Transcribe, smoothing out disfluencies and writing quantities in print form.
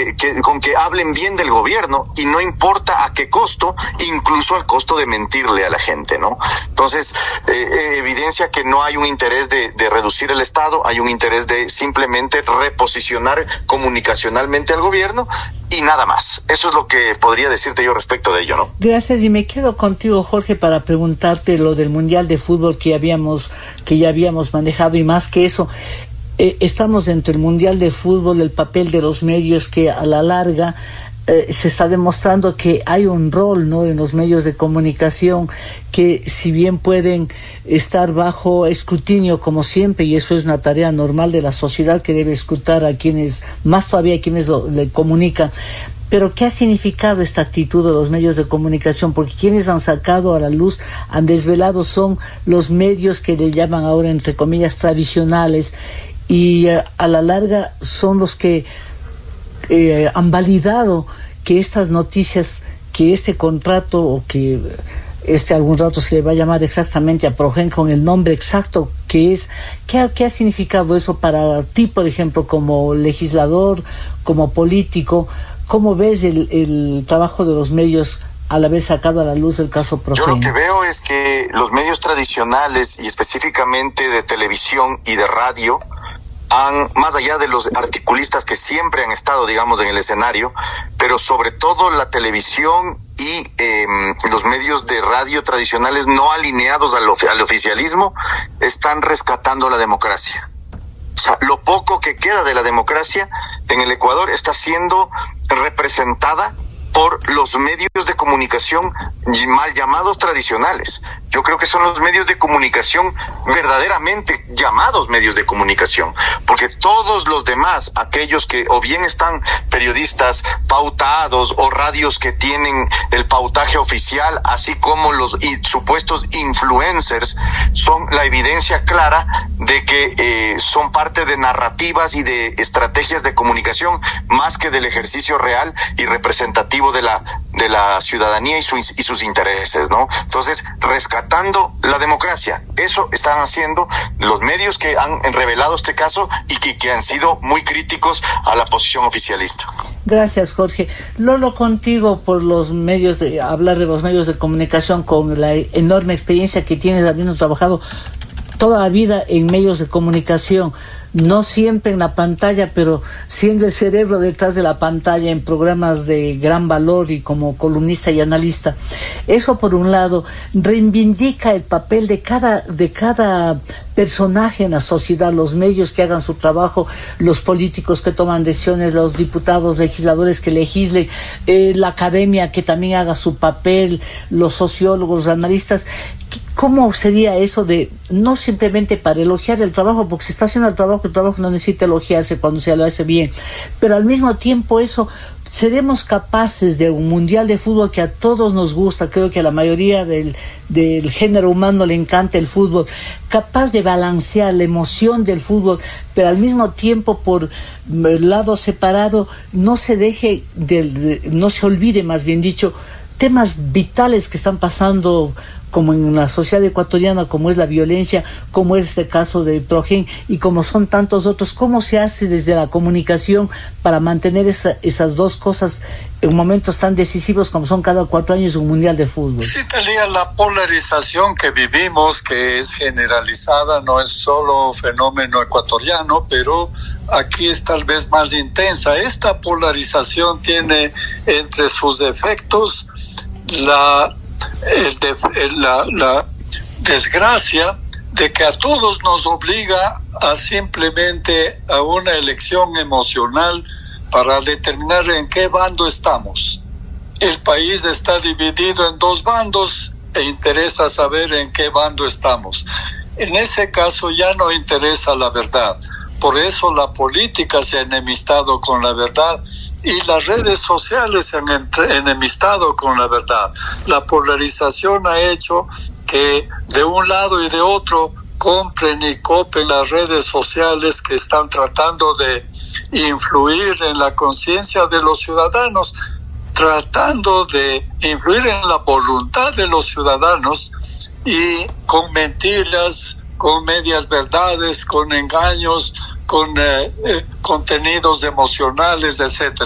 con que hablen bien del gobierno, y no importa a qué costo, incluso al costo de mentirle a la gente, ¿no? Entonces, evidencia que no hay un interés de reducir el Estado, hay un interés de simplemente reposicionar comunicacionalmente al gobierno y nada más. Eso es lo que podría decirte yo respecto de ello, ¿no? Gracias, y me quedo contigo, Jorge, para preguntarte lo del Mundial de Fútbol que ya habíamos manejado, y más que eso, estamos dentro del Mundial de Fútbol, el papel de los medios, que a la larga se está demostrando que hay un rol, ¿no?, en los medios de comunicación, que si bien pueden estar bajo escrutinio como siempre, y eso es una tarea normal de la sociedad que debe escuchar a quienes, más todavía a quienes le comunican, pero ¿qué ha significado esta actitud de los medios de comunicación? Porque quienes han sacado a la luz, han desvelado, son los medios que le llaman ahora, entre comillas, tradicionales, y a la larga son los que han validado que estas noticias, que este contrato, o que algún rato se le va a llamar exactamente a Progen con el nombre exacto que es, ¿qué ha significado eso para ti, por ejemplo, como legislador, como político? ¿Cómo ves el trabajo de los medios al haber sacado a la luz el caso Progen? Yo lo que veo es que los medios tradicionales, y específicamente de televisión y de radio, más allá de los articulistas que siempre han estado, digamos, en el escenario, pero sobre todo la televisión y los medios de radio tradicionales no alineados al oficialismo, están rescatando la democracia. O sea, lo poco que queda de la democracia en el Ecuador está siendo representada por los medios de comunicación mal llamados tradicionales. Yo creo que son los medios de comunicación verdaderamente llamados medios de comunicación, porque todos los demás, aquellos que o bien están periodistas pautados o radios que tienen el pautaje oficial, así como los supuestos influencers, son la evidencia clara de que son parte de narrativas y de estrategias de comunicación, más que del ejercicio real y representativo de la ciudadanía y sus intereses, ¿no? Entonces, rescatando la democracia, eso están haciendo los medios que han revelado este caso y que han sido muy críticos a la posición oficialista. Gracias, Jorge. Lolo, contigo por hablar de los medios de comunicación, con la enorme experiencia que tienes, habiendo trabajado toda la vida en medios de comunicación, no siempre en la pantalla, pero siendo el cerebro detrás de la pantalla en programas de gran valor y como columnista y analista. Eso, por un lado, reivindica el papel de cada personaje en la sociedad, los medios que hagan su trabajo, los políticos que toman decisiones, los diputados, legisladores que legislen, la academia que también haga su papel, los sociólogos, los analistas. ¿Cómo sería eso de, no simplemente para elogiar el trabajo, porque se está haciendo el trabajo no necesita elogiarse cuando se lo hace bien, pero al mismo tiempo eso, seremos capaces de un mundial de fútbol que a todos nos gusta, creo que a la mayoría del género humano le encanta el fútbol, capaz de balancear la emoción del fútbol, pero al mismo tiempo por el lado separado no se no se olvide, más bien dicho, temas vitales que están pasando como en la sociedad ecuatoriana, como es la violencia, como es este caso de Progen y como son tantos otros. ¿Cómo se hace desde la comunicación para mantener esas dos cosas en momentos tan decisivos como son cada 4 años un mundial de fútbol? Sí, Talía, la polarización que vivimos, que es generalizada, no es solo fenómeno ecuatoriano, pero aquí es tal vez más intensa. Esta polarización tiene entre sus defectos la desgracia de que a todos nos obliga a simplemente a una elección emocional para determinar en qué bando estamos. El país está dividido en 2 bandos e interesa saber en qué bando estamos. En ese caso ya no interesa la verdad. Por eso la política se ha enemistado con la verdad y las redes sociales se han enemistado con la verdad. La polarización ha hecho que de un lado y de otro compren y copen las redes sociales que están tratando de influir en la conciencia de los ciudadanos, tratando de influir en la voluntad de los ciudadanos y con mentiras, con medias verdades, con engaños, con contenidos emocionales, etcétera.